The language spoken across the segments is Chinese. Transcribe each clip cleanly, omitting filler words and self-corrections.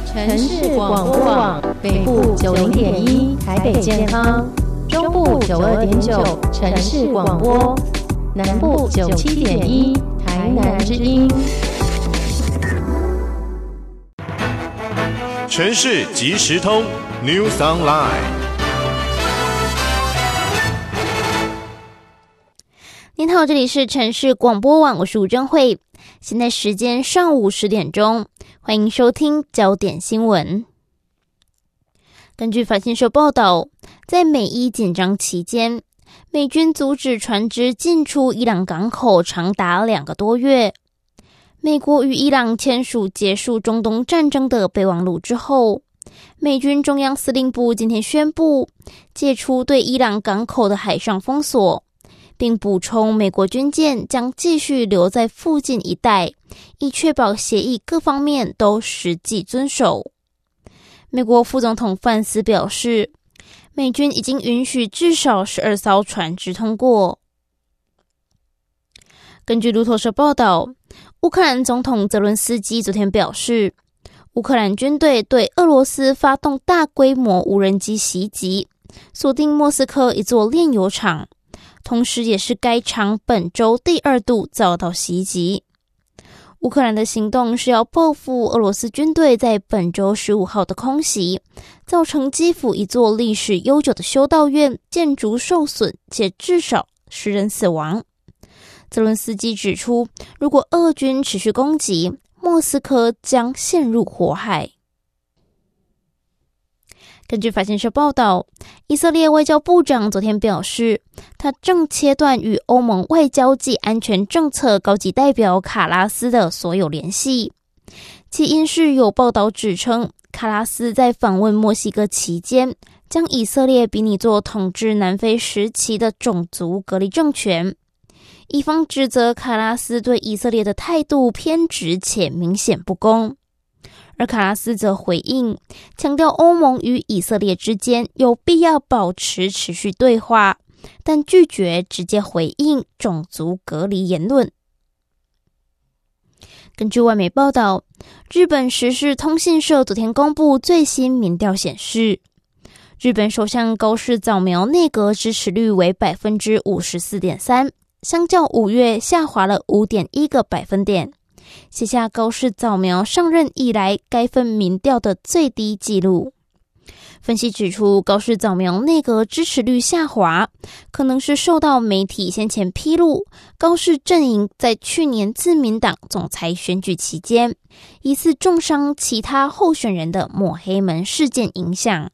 城市广播网北部90.1台北健康，中部92.9城市广播，南部97.1台南之音。 城市即时通 News Online。 您好，这里是城市广播网，我是吴珍慧。现在时间上午10点钟，欢迎收听焦点新闻。根据法新社报道，在美伊紧张期间，美军阻止船只进出伊朗港口长达2个多月。美国与伊朗签署结束中东战争的备忘录之后，美军中央司令部今天宣布解除对伊朗港口的海上封锁，并补充美国军舰将继续留在附近一带，以确保协议各方面都实际遵守。美国副总统范斯表示，美军已经允许至少12艘船只通过。根据路透社报道，乌克兰总统泽伦斯基昨天表示，乌克兰军队对俄罗斯发动大规模无人机袭击，锁定莫斯科一座炼油厂，同时也是该厂本周第2度遭到袭击。乌克兰的行动是要报复俄罗斯军队在本周15号的空袭，造成基辅一座历史悠久的修道院建筑受损，且至少10人死亡。泽伦斯基指出，如果俄军持续攻击，莫斯科将陷入火海。根据法新社报道，以色列外交部长昨天表示，他正切断与欧盟外交及安全政策高级代表卡拉斯的所有联系。其因是有报道指称，卡拉斯在访问墨西哥期间，将以色列比拟作统治南非时期的种族隔离政权。一方指责卡拉斯对以色列的态度偏执且明显不公。而卡拉斯则回应，强调欧盟与以色列之间有必要保持持续对话，但拒绝直接回应种族隔离言论。根据外媒报道，日本时事通信社昨天公布最新民调显示，日本首相高市早苗内阁支持率为 54.3%， 相较5月下滑了 5.1 个百分点，写下高市早苗上任以来该份民调的最低纪录。分析指出，高市早苗内阁支持率下滑，可能是受到媒体先前披露高市阵营在去年自民党总裁选举期间疑似重伤其他候选人的抹黑门事件影响。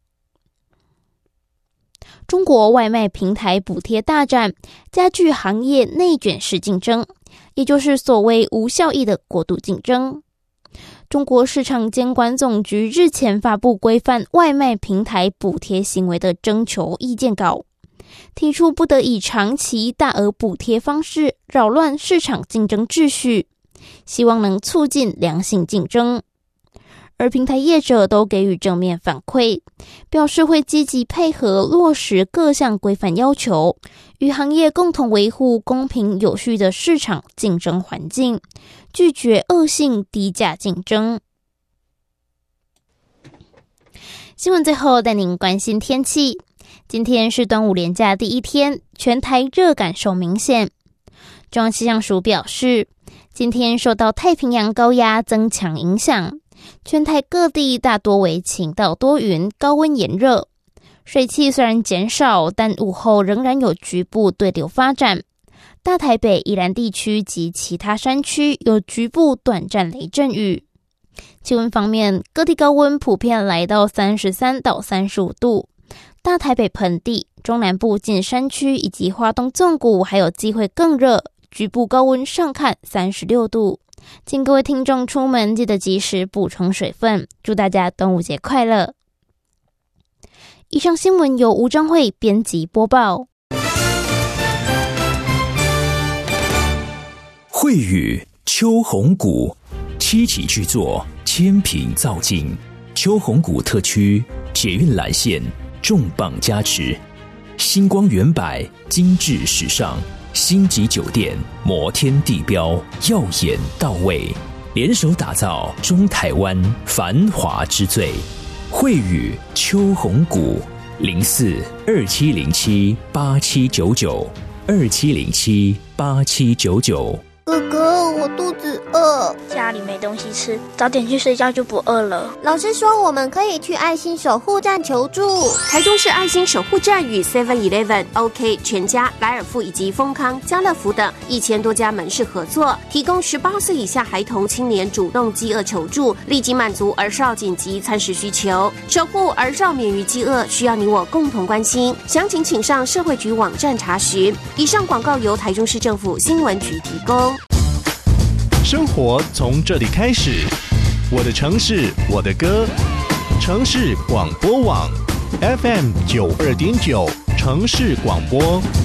中国外卖平台补贴大战加剧行业内卷式竞争，也就是所谓无效益的过度竞争。中国市场监管总局日前发布规范外卖平台补贴行为的征求意见稿，提出不得以长期大额补贴方式扰乱市场竞争秩序，希望能促进良性竞争。而平台业者都给予正面反馈，表示会积极配合落实各项规范要求，与行业共同维护公平有序的市场竞争环境，拒绝恶性低价竞争。新闻最后带您关心天气。今天是端午连假第1天，全台热感受明显。中央气象署表示，今天受到太平洋高压增强影响，全台各地大多为晴到多云，高温炎热。水汽虽然减少，但午后仍然有局部对流发展。大台北、宜兰地区及其他山区有局部短暂雷阵雨。气温方面，各地高温普遍来到33到35度。大台北盆地、中南部近山区以及花东纵谷还有机会更热，局部高温上看36度。请各位听众出门记得及时补充水分，祝大家端午节快乐。以上新闻由吴章慧编辑播报。 慧宇秋红谷7期巨作，千品造景，秋红谷特区捷运蓝线重磅加持，星光远百，精致时尚，星级酒店，摩天地标，耀眼到位。 联手打造中台湾繁华之最。汇宇秋红谷042707879927078799。 哥哥，我肚子饿， 家里没东西吃，早点去睡觉就不饿了。 老师说我们可以去爱心守护站求助。 台中市爱心守护站与 7-Eleven、OK 全家、莱尔富以及丰康、家乐福等1000多家门市合作，提供18岁以下孩童青年主动饥饿求助，立即满足儿少紧急餐食需求，守护儿少免于饥饿，需要你我共同关心。详情请上社会局网站查询。以上广告由台中市政府新闻局提供。 生活从这里开始，我的城市，我的歌，城市广播网 FM92.9城市广播。